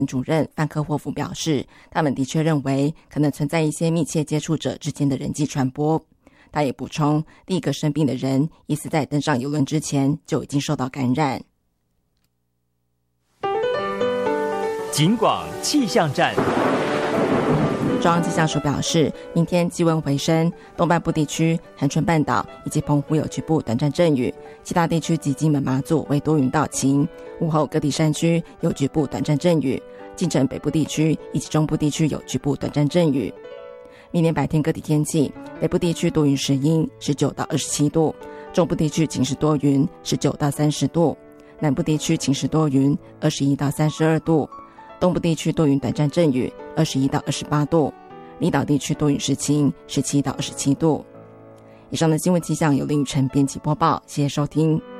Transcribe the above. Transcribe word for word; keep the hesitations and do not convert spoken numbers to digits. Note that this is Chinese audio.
主任范科霍夫表示，他们的确认为可能存在一些密切接触者之间的人际传播。他也补充，第一个生病的人疑似在登上邮轮之前就已经受到感染。 警广气象站。 中央气象署表示，明天气温回升，东半部地区、恒春半岛以及澎湖有局部短暂阵雨，其他地区及金门马祖为多云到晴。午后各地山区有局部短暂阵雨，进城北部地区以及中部地区有局部短暂阵雨。明天白天各地天气，北部地区多云时阴，十九到二十七度；中部地区晴时多云，十九到三十度；南部地区晴时多云，二十一到三十二度；东部地区多云短暂阵雨，二十一到二十八度；离岛地区多云时晴，十七到二十七度。以上的新闻气象由林雨晨编辑播报，谢谢收听。